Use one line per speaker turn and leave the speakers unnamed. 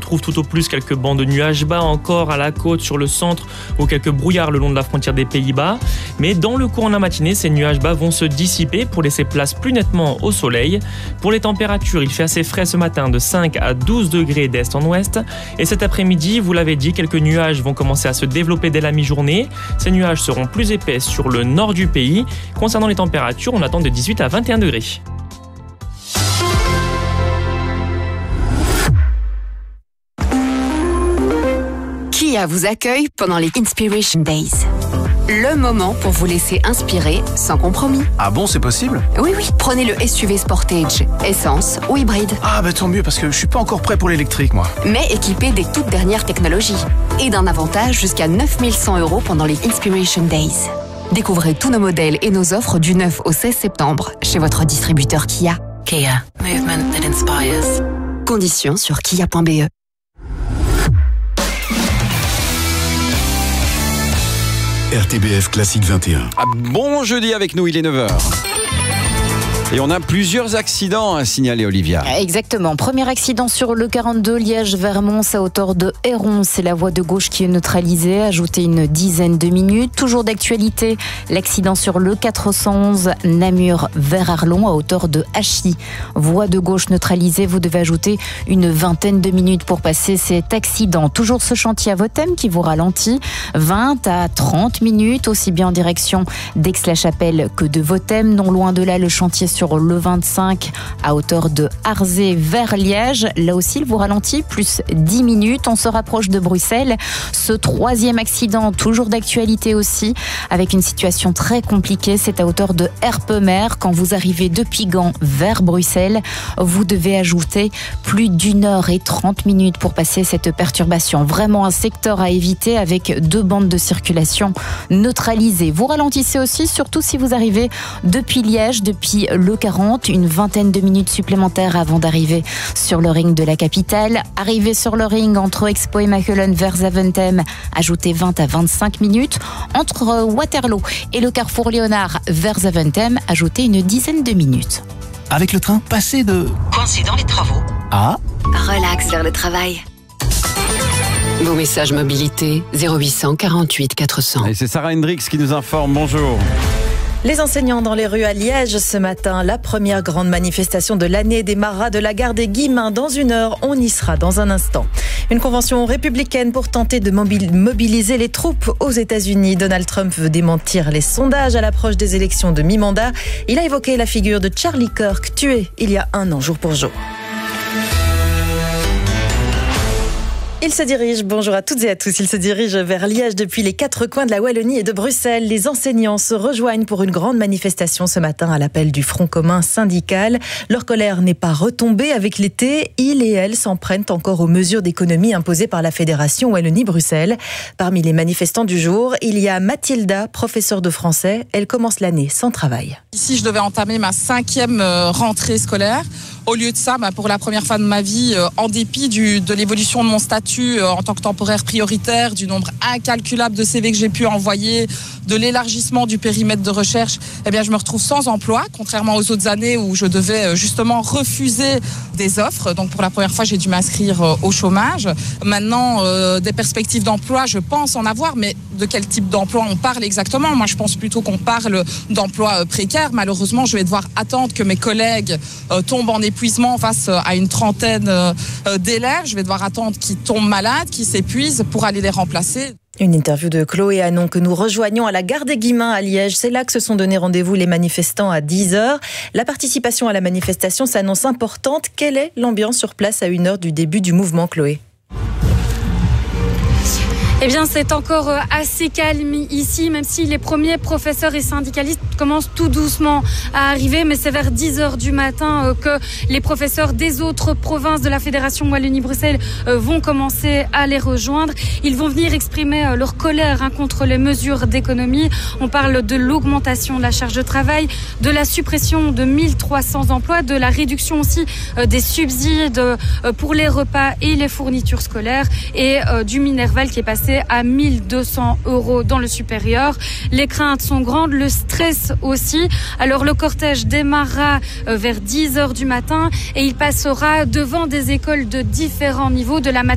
retrouve tout au plus quelques bancs de nuages bas encore à la côte, sur le centre, ou quelques brouillards le long de la frontière des Pays-Bas. Mais dans le courant de la matinée, ces nuages bas vont se dissiper pour laisser place plus nettement au soleil. Pour les températures, il fait assez frais ce matin, de 5 à 12 degrés d'est en ouest. Et cet après-midi, vous l'avez dit, quelques nuages vont commencer à se développer dès la mi-journée. Ces nuages seront plus épais sur le nord du pays. Concernant les températures, on attend de 18 à 21 degrés.
Kia vous accueille pendant les Inspiration Days. Le moment pour vous laisser inspirer sans compromis.
Ah bon, c'est possible ?
Oui, prenez le SUV Sportage, essence ou hybride.
Ah bah tant mieux, parce que je suis pas encore prêt pour l'électrique, moi.
Mais équipé des toutes dernières technologies. Et d'un avantage jusqu'à 9100 € pendant les Inspiration Days. Découvrez tous nos modèles et nos offres du 9 au 16 septembre chez votre distributeur Kia.
Kia, movement that inspires.
Conditions sur kia.be.
RTBF Classique 21.
Bon jeudi avec nous, il est 9h. Et on a plusieurs accidents à signaler, Olivia.
Exactement. Premier accident sur le 42 Liège-Vermons à hauteur de Héron. C'est la voie de gauche qui est neutralisée. Ajoutez une dizaine de minutes. Toujours d'actualité, l'accident sur le 411 Namur vers Arlon à hauteur de Hachy. Voie de gauche neutralisée. Vous devez ajouter une vingtaine de minutes pour passer cet accident. Toujours ce chantier à Vothème qui vous ralentit. 20 à 30 minutes, aussi bien en direction d'Aix-la-Chapelle que de Vothème. Non loin de là, le chantier sur le 25 à hauteur de Arzé vers Liège. Là aussi, il vous ralentit, plus 10 minutes. On se rapproche de Bruxelles. Ce troisième accident, toujours d'actualité aussi, avec une situation très compliquée. C'est à hauteur de Herpemer. Quand vous arrivez depuis Gand vers Bruxelles, vous devez ajouter plus d'1h30 pour passer cette perturbation. Vraiment un secteur à éviter avec 2 bandes de circulation neutralisées. Vous ralentissez aussi, surtout si vous arrivez depuis Liège, depuis le 40, une vingtaine de minutes supplémentaires avant d'arriver sur le ring de la capitale. Arrivé sur le ring entre Expo et Mechelen vers Zaventem, ajoutez 20 à 25 minutes. Entre Waterloo et le carrefour Léonard vers Zaventem, ajoutez une dizaine de minutes.
Avec le train, passer de...
Coincé dans les travaux.
Ah,
Relax vers le travail. Vos messages mobilité 0800 48 400.
Et c'est Sarah Hendrix qui nous informe. Bonjour.
Les enseignants dans les rues à Liège ce matin, la première grande manifestation de l'année démarra de la gare des Guillemins. Dans 1 heure, on y sera dans un instant. Une convention républicaine pour tenter de mobiliser les troupes aux États-Unis. Donald Trump veut démentir les sondages à l'approche des élections de mi-mandat. Il a évoqué la figure de Charlie Kirk, tué il y a 1 an jour pour jour. Il se dirige, bonjour à toutes et à tous, il se dirige vers Liège depuis les 4 coins de la Wallonie et de Bruxelles. Les enseignants se rejoignent pour une grande manifestation ce matin à l'appel du Front commun syndical. Leur colère n'est pas retombée avec l'été. Ils et elles s'en prennent encore aux mesures d'économie imposées par la Fédération Wallonie-Bruxelles. Parmi les manifestants du jour, il y a Mathilda, professeure de français. Elle commence l'année sans travail.
Ici, je devais entamer ma 5e rentrée scolaire. Au lieu de ça, pour la première fois de ma vie, en dépit de l'évolution de mon statut en tant que temporaire prioritaire, du nombre incalculable de CV que j'ai pu envoyer, de l'élargissement du périmètre de recherche, je me retrouve sans emploi, contrairement aux autres années où je devais justement refuser des offres. Donc pour la première fois, j'ai dû m'inscrire au chômage. Maintenant, des perspectives d'emploi, je pense en avoir, mais de quel type d'emploi on parle exactement ? Moi, je pense plutôt qu'on parle d'emploi précaire. Malheureusement, je vais devoir attendre que mes collègues tombent en épuisement face à une trentaine d'élèves. Je vais devoir attendre qu'ils tombent malades, qu'ils s'épuisent pour aller les remplacer.
Une interview de Chloé Hanon que nous rejoignons à la gare des Guillemins à Liège. C'est là que se sont donné rendez-vous les manifestants à 10h. La participation à la manifestation s'annonce importante. Quelle est l'ambiance sur place à 1 heure du début du mouvement, Chloé ?
C'est encore assez calme ici, même si les premiers professeurs et syndicalistes commencent tout doucement à arriver, mais c'est vers 10h du matin que les professeurs des autres provinces de la Fédération Wallonie-Bruxelles vont commencer à les rejoindre. Ils vont venir exprimer leur colère contre les mesures d'économie. On parle de l'augmentation de la charge de travail, de la suppression de 1300 emplois, de la réduction aussi des subsides pour les repas et les fournitures scolaires et du Minerval qui est passé à 1200 € dans le supérieur. Les craintes sont grandes, le stress aussi. Alors le cortège démarrera vers 10h du matin et il passera devant des écoles de différents niveaux, de la